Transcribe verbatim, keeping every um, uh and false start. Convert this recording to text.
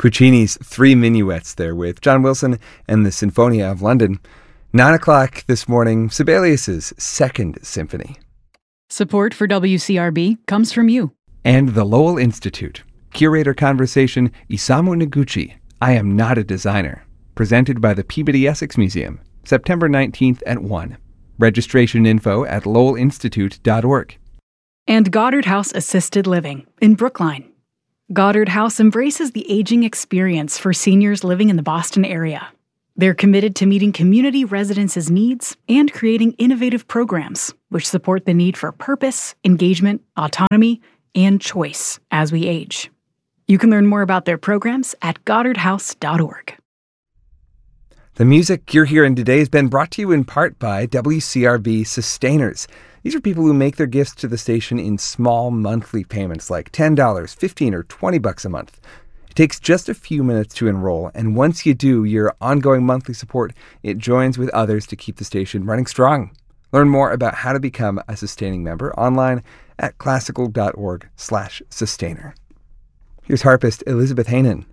Puccini's Three Minuets there with John Wilson and the Sinfonia of London. Nine o'clock this morning, Sibelius's Second Symphony. Support for W C R B comes from you. And the Lowell Institute. Curator Conversation, Isamu Noguchi, I Am Not a Designer. Presented by the Peabody Essex Museum, September nineteenth at one. Registration info at lowell institute dot org. And Goddard House Assisted Living in Brookline. Goddard House embraces the aging experience for seniors living in the Boston area. They're committed to meeting community residents' needs and creating innovative programs which support the need for purpose, engagement, autonomy, and choice as we age. You can learn more about their programs at goddard house dot org. The music you're hearing today has been brought to you in part by W C R B Sustainers. These are people who make their gifts to the station in small monthly payments like ten dollars, fifteen dollars, or twenty bucks a month. It takes just a few minutes to enroll, and once you do, your ongoing monthly support, it joins with others to keep the station running strong. Learn more about how to become a sustaining member online at classical dot org slash sustainer. Here's harpist Elizabeth Hanen.